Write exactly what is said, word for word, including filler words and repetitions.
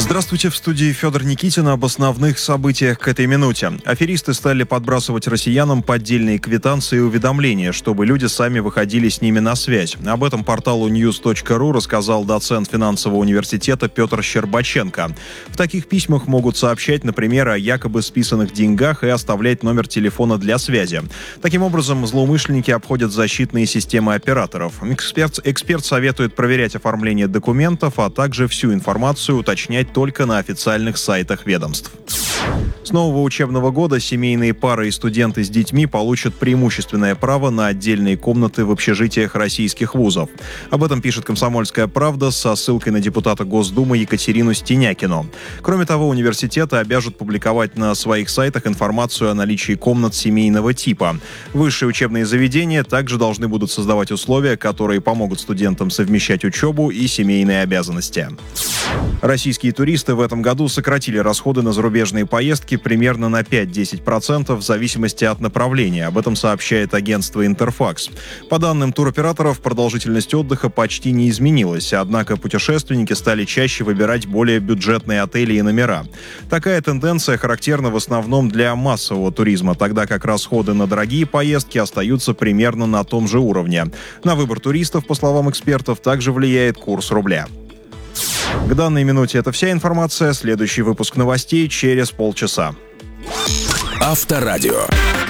Здравствуйте, в студии Федор Никитин об основных событиях к этой минуте. Аферисты стали подбрасывать россиянам поддельные квитанции и уведомления, чтобы люди сами выходили с ними на связь. Об этом порталу ньюс точка ру рассказал доцент финансового университета Петр Щербаченко. В таких письмах могут сообщать, например, о якобы списанных деньгах и оставлять номер телефона для связи. Таким образом, злоумышленники обходят защитные системы операторов. Эксперт, эксперт советует проверять оформление документов, а также всю информацию уточнять только на официальных сайтах ведомств. С нового учебного года семейные пары и студенты с детьми получат преимущественное право на отдельные комнаты в общежитиях российских вузов. Об этом пишет «Комсомольская правда» со ссылкой на депутата Госдумы Екатерину Стенякину. Кроме того, университеты обяжут публиковать на своих сайтах информацию о наличии комнат семейного типа. Высшие учебные заведения также должны будут создавать условия, которые помогут студентам совмещать учебу и семейные обязанности. Российские туристы в этом году сократили расходы на зарубежные поездки примерно на пять-десять процентов в зависимости от направления. Об этом сообщает агентство «Интерфакс». По данным туроператоров, продолжительность отдыха почти не изменилась, однако путешественники стали чаще выбирать более бюджетные отели и номера. Такая тенденция характерна в основном для массового туризма, тогда как расходы на дорогие поездки остаются примерно на том же уровне. На выбор туристов, по словам экспертов, также влияет курс рубля. К данной минуте это вся информация. Следующий выпуск новостей через полчаса. Авторадио.